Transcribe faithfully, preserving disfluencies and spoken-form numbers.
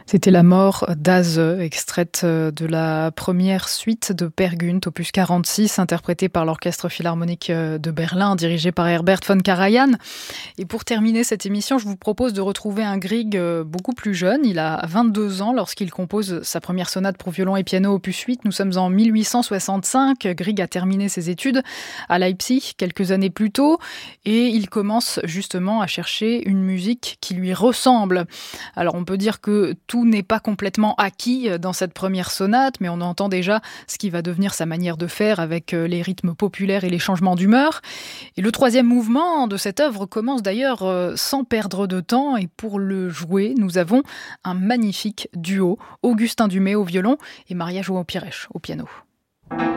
C'était la mort d'Ase, extraite de la première suite de Per Gynt, opus quarante-six, interprétée par l'Orchestre Philharmonique de Berlin, dirigé par Herbert von Karajan. Et pour terminer cette émission, je vous propose de retrouver un Grieg beaucoup plus jeune. Il a vingt-deux ans lorsqu'il compose sa première sonate pour violon et piano, opus huit. Nous sommes en mille huit cent soixante-cinq. Grieg a terminé ses études à Leipzig quelques années plus tôt et il commence justement à chercher une musique qui lui ressemble. Alors on peut dire que tout n'est pas complètement acquis dans cette première sonate, mais on entend déjà ce qui va devenir sa manière de faire avec les rythmes populaires et les changements d'humeur. Et le troisième mouvement de cette œuvre commence d'ailleurs sans perdre de temps, et pour le jouer, nous avons un magnifique duo, Augustin Dumay au violon et Maria João Pires au piano.